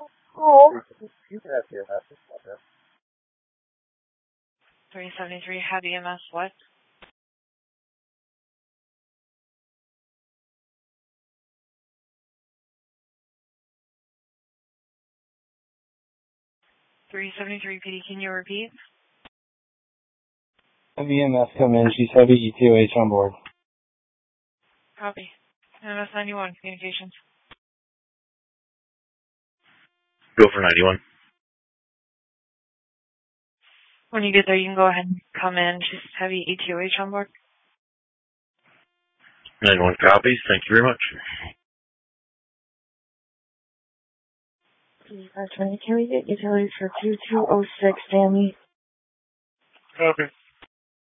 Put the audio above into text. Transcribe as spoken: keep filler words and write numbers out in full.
Oh. three seventy-three, have E M S what? three seventy-three P D, can you repeat? Have E M S come in. She's heavy E T O H on board. Copy. M S ninety-one, communications. Go for ninety-one. When you get there, you can go ahead and come in. She's heavy E T O H on board. ninety-one copies. Thank you very much. five twenty, can we get utilities for two two oh six, Sammy? Copy.